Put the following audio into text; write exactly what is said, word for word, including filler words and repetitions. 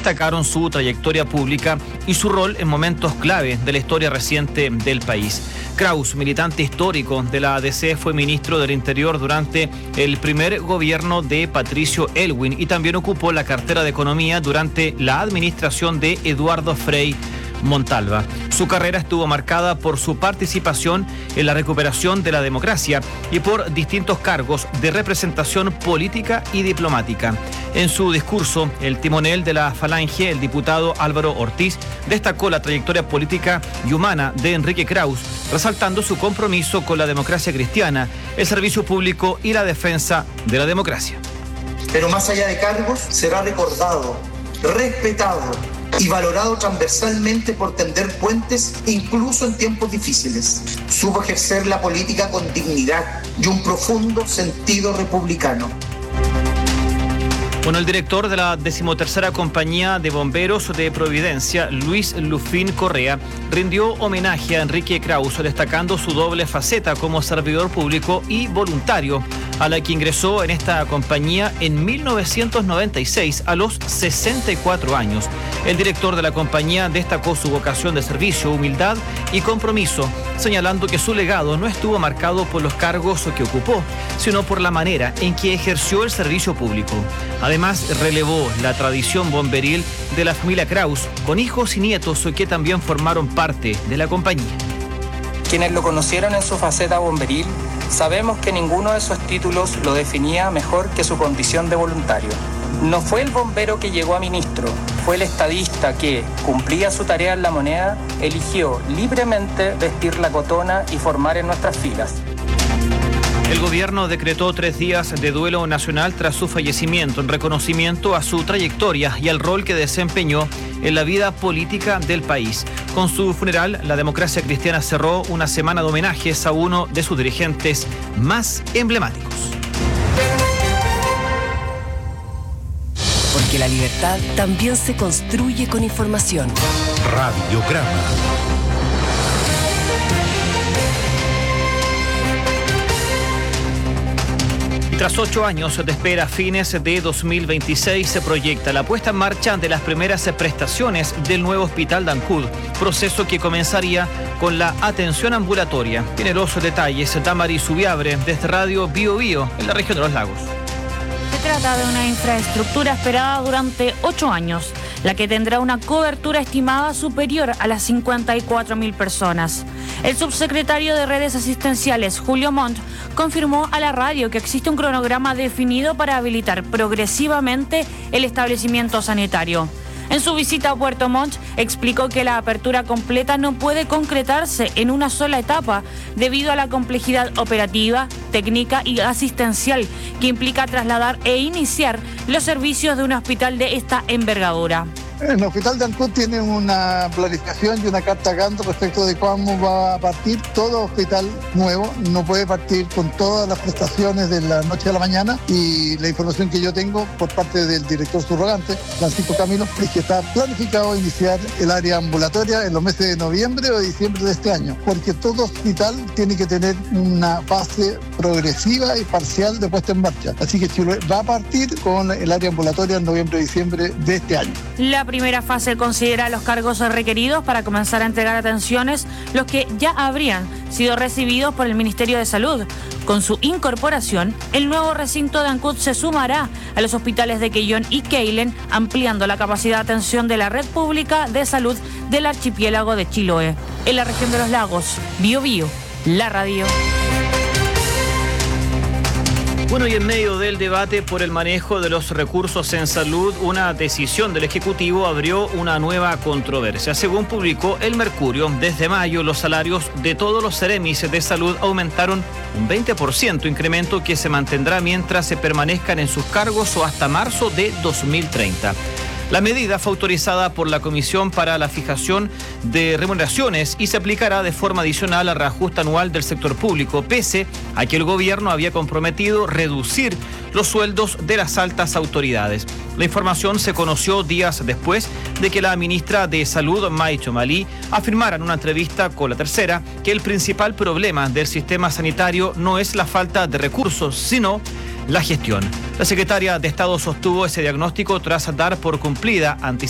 destacaron su trayectoria pública y su rol en momentos clave de la historia reciente del país. Kraus, militante histórico de la A D C, fue ministro del Interior durante el primer gobierno de Patricio Aylwin y también ocupó la cartera de Economía durante la administración de Eduardo Frei Montalva. Su carrera estuvo marcada por su participación en la recuperación de la democracia y por distintos cargos de representación política y diplomática. En su discurso, el timonel de la Falange, el diputado Álvaro Ortiz, destacó la trayectoria política y humana de Enrique Kraus, resaltando su compromiso con la democracia cristiana, el servicio público y la defensa de la democracia. Pero más allá de cargos, será recordado, respetado y valorado transversalmente por tender puentes incluso en tiempos difíciles. Supo ejercer la política con dignidad y un profundo sentido republicano. Bueno, el director de la decimotercera Compañía de Bomberos de Providencia, Luis Lufín Correa, rindió homenaje a Enrique Kraus, destacando su doble faceta como servidor público y voluntario, a la que ingresó en esta compañía en mil novecientos noventa y seis, a los sesenta y cuatro años. El director de la compañía destacó su vocación de servicio, humildad y compromiso, señalando que su legado no estuvo marcado por los cargos que ocupó, sino por la manera en que ejerció el servicio público. Además, relevó la tradición bomberil de la familia Kraus, con hijos y nietos que también formaron parte de la compañía. Quienes lo conocieron en su faceta bomberil, sabemos que ninguno de esos títulos lo definía mejor que su condición de voluntario. No fue el bombero que llegó a ministro, fue el estadista que, cumplía su tarea en La Moneda, eligió libremente vestir la cotona y formar en nuestras filas. El gobierno decretó tres días de duelo nacional tras su fallecimiento, en reconocimiento a su trayectoria y al rol que desempeñó en la vida política del país. Con su funeral, la democracia cristiana cerró una semana de homenajes a uno de sus dirigentes más emblemáticos. Porque la libertad también se construye con información. Radiograma. Tras ocho años de espera, a fines de dos mil veintiséis se proyecta la puesta en marcha de las primeras prestaciones del nuevo Hospital de Ancud, proceso que comenzaría con la atención ambulatoria. Tiene los detalles Damaris Subiabre desde Radio Bio Bio en la región de los Lagos. Se trata de una infraestructura esperada durante ocho años, la que tendrá una cobertura estimada superior a las cincuenta y cuatro mil personas. El subsecretario de Redes Asistenciales, Julio Montt, confirmó a la radio que existe un cronograma definido para habilitar progresivamente el establecimiento sanitario. En su visita a Puerto Montt, explicó que la apertura completa no puede concretarse en una sola etapa debido a la complejidad operativa, técnica y asistencial que implica trasladar e iniciar los servicios de un hospital de esta envergadura. El Hospital de Ancud tiene una planificación y una carta Gantt respecto de cómo va a partir. Todo hospital nuevo no puede partir con todas las prestaciones de la noche a la mañana, y la información que yo tengo por parte del director subrogante, Francisco Camilo, es que está planificado iniciar el área ambulatoria en los meses de noviembre o diciembre de este año, porque todo hospital tiene que tener una fase progresiva y parcial de puesta en marcha. Así que Chile va a partir con el área ambulatoria en noviembre y diciembre de este año. La primera fase considera los cargos requeridos para comenzar a entregar atenciones, los que ya habrían sido recibidos por el Ministerio de Salud. Con su incorporación, el nuevo recinto de Ancud se sumará a los hospitales de Quellón y Keilen, ampliando la capacidad de atención de la red pública de salud del archipiélago de Chiloé. En la región de los Lagos, Bio Bio, la radio. Bueno, y en medio del debate por el manejo de los recursos en salud, una decisión del Ejecutivo abrió una nueva controversia. Según publicó El Mercurio, desde mayo los salarios de todos los seremis de salud aumentaron un veinte por ciento, incremento que se mantendrá mientras se permanezcan en sus cargos o hasta marzo de dos mil treinta. La medida fue autorizada por la Comisión para la Fijación de Remuneraciones y se aplicará de forma adicional al reajuste anual del sector público, pese a que el gobierno había comprometido reducir los sueldos de las altas autoridades. La información se conoció días después de que la ministra de Salud, May Chomalí, afirmara en una entrevista con La Tercera que el principal problema del sistema sanitario no es la falta de recursos, sino la gestión. La secretaria de Estado sostuvo ese diagnóstico tras dar por cumplida